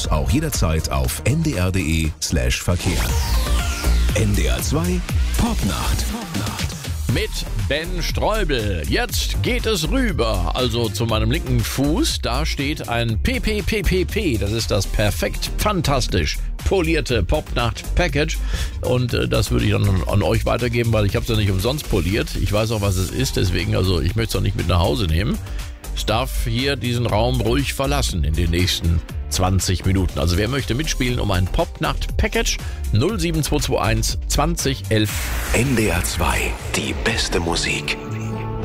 Infos auch jederzeit auf ndr.de/Verkehr. NDR 2 Popnacht. Mit Ben Streubel. Jetzt geht es rüber, also zu meinem linken Fuß. Da steht ein PPPPP. Das ist das perfekt, fantastisch polierte Popnacht-Package. Und das würde ich dann an euch weitergeben, weil ich habe es ja nicht umsonst poliert. Ich weiß auch, was es ist, deswegen, also ich möchte es auch nicht mit nach Hause nehmen. Es darf hier diesen Raum ruhig verlassen in den nächsten 20 Minuten. Also wer möchte mitspielen um ein Popnacht-Package? 07221 20 11. NDR 2, die beste Musik